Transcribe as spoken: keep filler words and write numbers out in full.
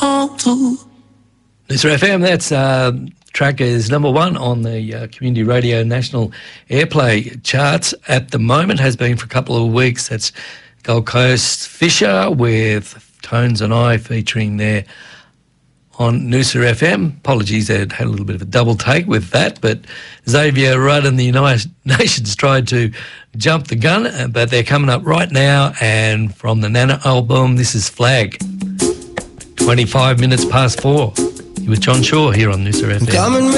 home to. Noosa F M, that's uh, track is number one on the uh, Community Radio National Airplay charts at the moment, has been for a couple of weeks. That's Gold Coast Fisher with Tones and I featuring there on Noosa F M. Apologies, they had a little bit of a double take with that, but Xavier Rudd and the United Nations tried to jump the gun, but they're coming up right now, and from the Nana album, this is Flag. twenty-five minutes past four. You with John Shaw here on Noosa F M.